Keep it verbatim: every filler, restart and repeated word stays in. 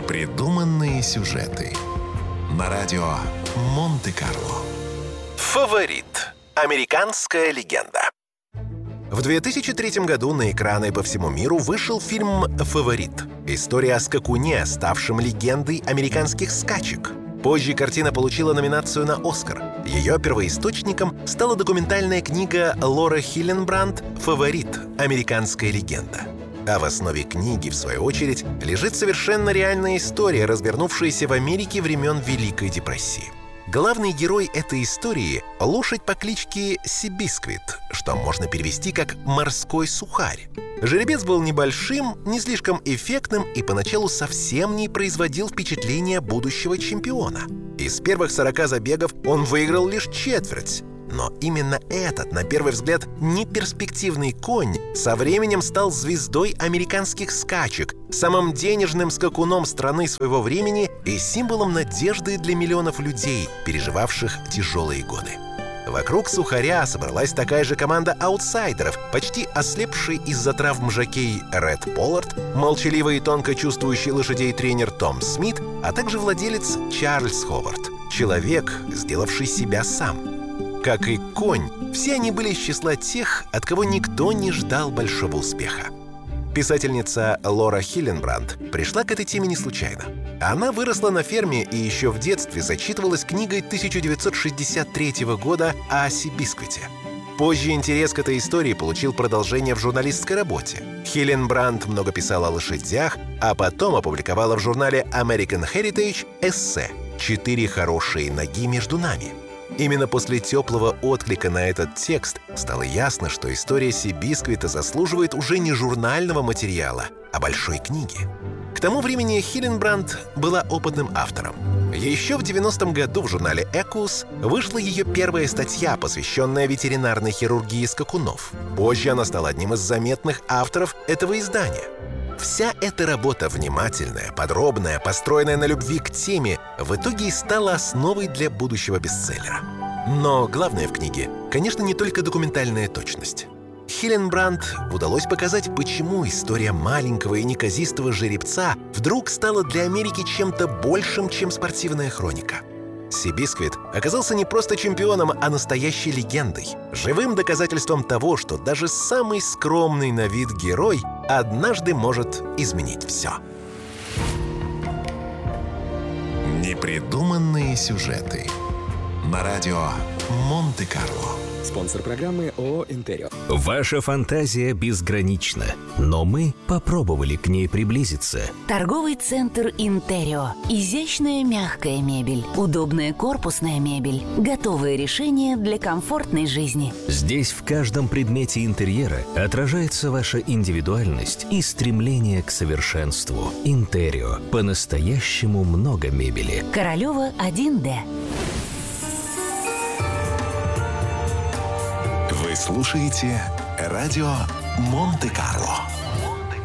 Непридуманные сюжеты на радио Монте-Карло. Фаворит. Американская легенда. В две тысячи третьем году на экраны по всему миру вышел фильм «Фаворит». История о скакуне, ставшем легендой американских скачек. Позже картина получила номинацию на «Оскар». Ее первоисточником стала документальная книга Лора Хилленбранд «Фаворит. Американская легенда». А в основе книги, в свою очередь, лежит совершенно реальная история, развернувшаяся в Америке времен Великой депрессии. Главный герой этой истории — лошадь по кличке Сибисквит, что можно перевести как «морской сухарь». Жеребец был небольшим, не слишком эффектным и поначалу совсем не производил впечатления будущего чемпиона. Из первых сорока забегов он выиграл лишь четверть. Но именно этот, на первый взгляд, неперспективный конь со временем стал звездой американских скачек, самым денежным скакуном страны своего времени и символом надежды для миллионов людей, переживавших тяжелые годы. Вокруг сухаря собралась такая же команда аутсайдеров, почти ослепший из-за травм жокей Ред Поллард, молчаливый и тонко чувствующий лошадей тренер Том Смит, а также владелец Чарльз Ховард, человек, сделавший себя сам. Как и конь, все они были из числа тех, от кого никто не ждал большого успеха. Писательница Лора Хилленбранд пришла к этой теме не случайно. Она выросла на ферме и еще в детстве зачитывалась книгой тысяча девятьсот шестьдесят третьего года о Сибисквите. Позже интерес к этой истории получил продолжение в журналистской работе. Хилленбранд много писала о лошадях, а потом опубликовала в журнале American Heritage эссе «Четыре хорошие ноги между нами». Именно после теплого отклика на этот текст стало ясно, что история Сибисквита заслуживает уже не журнального материала, а большой книги. К тому времени Хилленбранд была опытным автором. Еще в девяностом году в журнале «Экус» вышла ее первая статья, посвященная ветеринарной хирургии скакунов. Позже она стала одним из заметных авторов этого издания. Вся эта работа, внимательная, подробная, построенная на любви к теме, в итоге и стала основой для будущего бестселлера. Но главное в книге, конечно, не только документальная точность. Хилленбранд удалось показать, почему история маленького и неказистого жеребца вдруг стала для Америки чем-то большим, чем спортивная хроника. Сибисквит оказался не просто чемпионом, а настоящей легендой, живым доказательством того, что даже самый скромный на вид герой однажды может изменить все. Непридуманные сюжеты на радио Монте-Карло. Спонсор программы ООО «Интерио». Ваша фантазия безгранична, но мы попробовали к ней приблизиться. Торговый центр «Интерио». Изящная мягкая мебель, удобная корпусная мебель, готовые решения для комфортной жизни. Здесь в каждом предмете интерьера отражается ваша индивидуальность и стремление к совершенству. «Интерио». По-настоящему много мебели. Королева, один Д. Вы слушаете радио Монте-Карло.